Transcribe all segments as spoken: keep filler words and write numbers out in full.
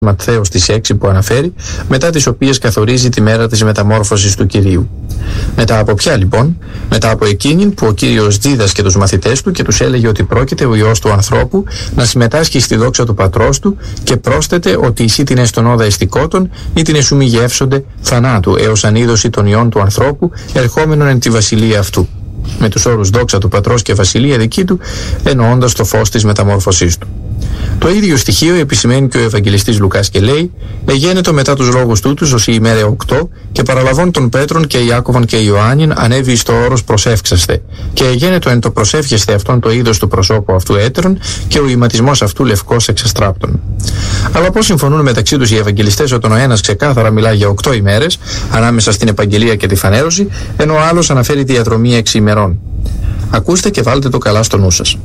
Ματθαίος τις έξι που αναφέρει, μετά τις οποίες καθορίζει τη μέρα της μεταμόρφωσης του Κυρίου. Μετά από ποια λοιπόν? Μετά από εκείνην που ο Κύριος δίδασκε τους μαθητές του και τους έλεγε ότι πρόκειται ο Υιός του ανθρώπου να συμμετάσχει στη δόξα του πατρός του, και πρόσθεται ότι εσύ την εστον όδα εστικότων ή την εσου μη γεύσονται θανάτου, έως ανίδωση των Υιών του ανθρώπου ερχόμενον εν τη βασιλεία αυτού. Με τους όρους δόξα του πατρός και βασιλεία δική του, εννοώντας το φως της μεταμόρφωσής του. Το ίδιο στοιχείο επισημαίνει και ο Ευαγγελιστής Λουκάς και λέει: «Εγένετο μετά τους λόγους τούτους ως η ημέρα οκτώ, και παραλαβών των Πέτρων και Ιάκωβον και Ιωάννην ανέβη εις το όρος προσεύξαστε. Και εγένετο εν το προσεύχεστε αυτόν το είδος του προσώπου αυτού έτερον, και ο ηματισμός αυτού λευκός εξαστράπτων». Αλλά πώς συμφωνούν μεταξύ τους οι Ευαγγελιστές όταν ο ένας ξεκάθαρα μιλάει για οκτώ ημέρες ανάμεσα στην επαγγελία και τη φανέρωση, ενώ ο άλλος αναφέρει διαδρομή έξι ημερών? Ακούστε και βάλτε το καλά στο νου σας.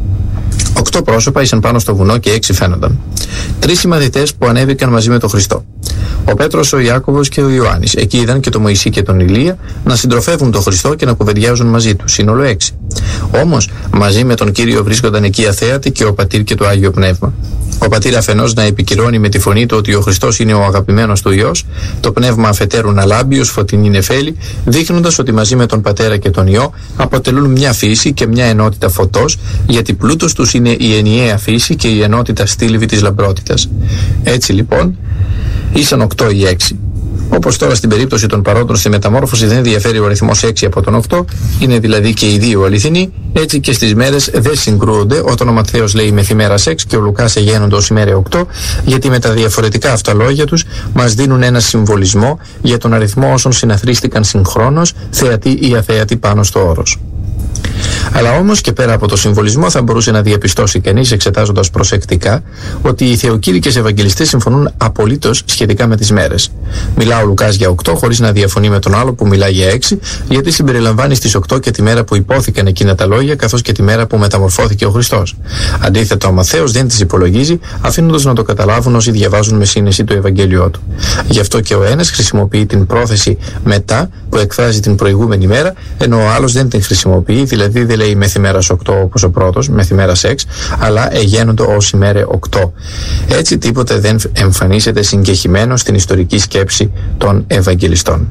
Οκτώ πρόσωπα ήσαν πάνω στο βουνό και έξι φαίνονταν. Τρεις οι μαθητές που ανέβηκαν μαζί με τον Χριστό. Ο Πέτρος, ο Ιάκωβος και ο Ιωάννης. Εκεί είδαν και τον Μωυσή και τον Ηλία να συντροφεύουν τον Χριστό και να κουβεντιάζουν μαζί του. Σύνολο έξι. Όμως, μαζί με τον Κύριο βρίσκονταν εκεί αθέατοι και ο Πατήρ και το Άγιο Πνεύμα. Ο Πατήρ αφενός να επικυρώνει με τη φωνή του ότι ο Χριστός είναι ο αγαπημένος του Υιός, το Πνεύμα αφετέρου να λάμπει ως φωτεινή νεφέλη, δείχνοντας ότι μαζί με τον Πατέρα και τον Υιό αποτελούν μια φύση και μια ενότητα φωτός, γιατί πλούτος τους είναι η ενιαία φύση και η ενότητα στήλβη της λαμπρότητας. Έτσι λοιπόν, ήσαν οκτώ ή έξι. Όπως τώρα στην περίπτωση των παρόντων στη μεταμόρφωση δεν διαφέρει ο αριθμός έξι από τον οκτώ, είναι δηλαδή και οι δύο αληθινοί, έτσι και στις μέρες δεν συγκρούονται όταν ο Ματθαίος λέει μεθημέρας έξι και ο Λουκάς εγένοντο ως ημέρα οκτώ, γιατί με τα διαφορετικά αυτά λόγια τους μας δίνουν ένα συμβολισμό για τον αριθμό όσων συναθρίστηκαν συγχρόνως, θεατοί ή αθέατοι πάνω στο όρος. Αλλά όμως και πέρα από το συμβολισμό θα μπορούσε να διαπιστώσει κανείς, εξετάζοντας προσεκτικά, ότι οι θεοκήρυκες Ευαγγελιστές συμφωνούν απολύτως σχετικά με τις μέρες. Μιλά ο Λουκάς για οκτώ χωρίς να διαφωνεί με τον άλλο που μιλάει για έξι, γιατί συμπεριλαμβάνει στις οκτώ και τη μέρα που υπόθηκαν εκείνα τα λόγια, καθώς και τη μέρα που μεταμορφώθηκε ο Χριστός. Αντίθετα, ο Ματθαίος δεν τις υπολογίζει, αφήνοντας να το καταλάβουν όσοι διαβάζουν με σύνεση το Ευαγγέλιό του. Γι' αυτό και ο ένας χρησιμοποιεί την πρόθεση μετά, που εκφράζει την προηγούμενη μέρα, ενώ ο άλλος δεν την χρησιμοποιεί, δηλαδή δεν λέει μεθημέρας οκτώ όπως ο πρώτος, μεθημέρας έξι, αλλά εγένοντο ως ημέρα οκτώ. Έτσι τίποτε δεν εμφανίζεται συγκεχημένο στην ιστορική σκέψη των Ευαγγελιστών.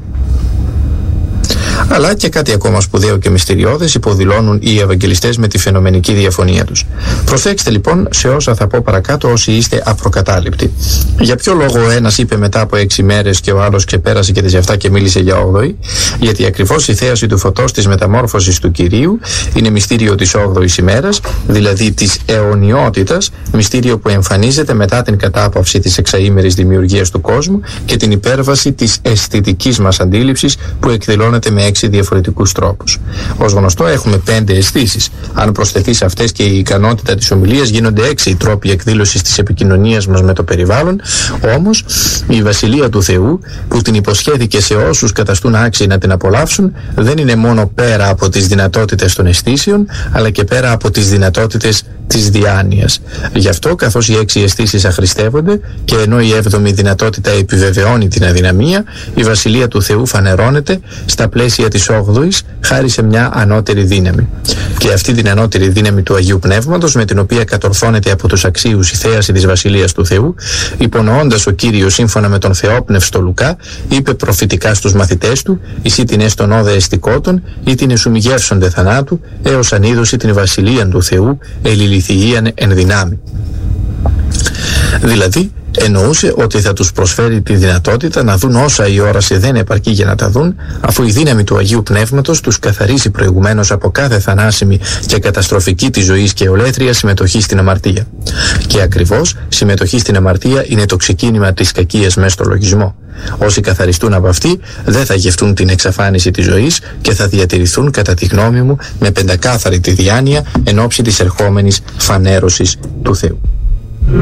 Αλλά και κάτι ακόμα σπουδαίο και μυστηριώδες υποδηλώνουν οι Ευαγγελιστές με τη φαινομενική διαφωνία τους. Προσέξτε λοιπόν σε όσα θα πω παρακάτω όσοι είστε απροκατάληπτοι. Για ποιο λόγο ο ένας είπε μετά από έξι μέρες και ο άλλος ξεπέρασε και τις εφτά και μίλησε για όγδοη? Γιατί ακριβώς η θέαση του φωτός της μεταμόρφωσης του Κυρίου είναι μυστήριο της όγδοης ημέρας, δηλαδή της αιωνιότητας, μυστήριο που εμφανίζεται μετά την κατάπαυση της εξαήμερης δημιουργίας του κόσμου και την υπέρβαση της αισθητικής μας αντίληψης που εκδηλώνεται με έξι διαφορετικούς τρόπους. Ως γνωστό έχουμε πέντε αισθήσεις. Αν προσθεθεί σε αυτές και η ικανότητα της ομιλίας, γίνονται έξι οι τρόποι εκδήλωσης της επικοινωνίας μας με το περιβάλλον. Όμως η Βασιλεία του Θεού, που την υποσχέθηκε σε όσους καταστούν άξιοι να την απολαύσουν, δεν είναι μόνο πέρα από τις δυνατότητες των αισθήσεων, αλλά και πέρα από τις δυνατότητες της διάνοιας. Γι' αυτό, καθώς οι έξι αισθήσεις αχρηστεύονται και ενώ η έβδομη δυνατότητα επιβεβαιώνει την αδυναμία, η Βασιλεία του Θεού φανερώνεται στα πλαίσια της όγδοης χάρη σε μια ανώτερη δύναμη. Και αυτή την ανώτερη δύναμη του Αγίου Πνεύματος, με την οποία κατορθώνεται από τους αξίους η θέαση της Βασιλείας του Θεού, υπονοώντας ο Κύριος σύμφωνα με τον θεόπνευστο Λουκά, είπε προφητικά στους μαθητές του: «Εσύ την εστον όδα εστικότων ή την εσου μη γεύσονται θανάτου, έως ανίδωση την Βασιλείαν του Θεού ελιληθιίαν εν δυνάμει». Δηλαδή, εννοούσε ότι θα τους προσφέρει τη δυνατότητα να δουν όσα η όραση δεν επαρκεί για να τα δουν, αφού η δύναμη του Αγίου Πνεύματος τους καθαρίζει προηγουμένως από κάθε θανάσιμη και καταστροφική της ζωής και ολέθρια συμμετοχή στην αμαρτία. Και ακριβώς συμμετοχή στην αμαρτία είναι το ξεκίνημα της κακίας μες στο λογισμό. Όσοι καθαριστούν από αυτή δεν θα γευτούν την εξαφάνιση της ζωής και θα διατηρηθούν, κατά τη γνώμη μου, με πεντακάθαρη τη διάνοια εν ώψη της ερχόμενης φανέρωσης του Θεού.